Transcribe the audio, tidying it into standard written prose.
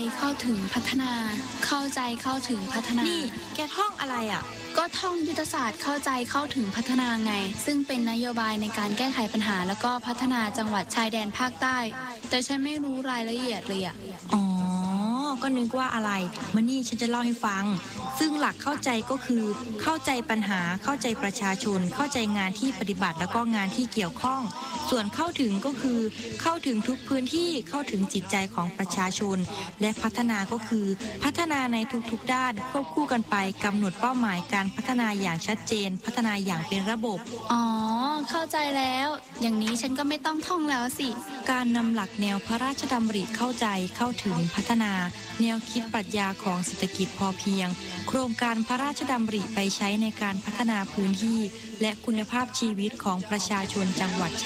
เข้าถึงพัฒนา เข้าใจเข้าถึงพัฒนานี่แกท่องอะไรอ่ะก็ท่องยุทธศาสตร์เข้าใจเข้าถึงพัฒนาไง ซึ่งเป็นนโยบายในการแก้ไขปัญหาแล้วก็พัฒนาจังหวัดชายแดนภาคใต้ แต่ฉันไม่รู้รายละเอียดเลยอะอ๋อก็นึกว่าอะไรมานี่ฉันจะเล่าให้ฟังซึ่งหลักเข้าใจก็คือเข้าใจปัญหาเข้าใจประชาชนเข้าใจงานที่ปฏิบัติแล้วก็งานที่เกี่ยวข้องส่วนเข้าถึงก็คือเข้าถึงทุกพื้นที่เข้าถึงจิตใจของประชาชนและพัฒนาก็คือพัฒนาในทุกๆด้านควบคู่กันไปกำหนดเป้าหมายการพัฒนาอย่างชัดเจนพัฒนาอย่างเป็นระบบอ๋อเข้าใจแล้วอย่างนี้ฉันก็ไม่ต้องท่องแล้วสิการนำหลักแนวพระราชดำริเข้าใจเข้าถึงพัฒนาแนวคิดปรัชญาของเศรษฐกิจพอเพียงโครงการพระราชดำริไปใช้ในการพัฒนาพื้นที่และคุณภาพชีวิตของประชาชนจังหวัด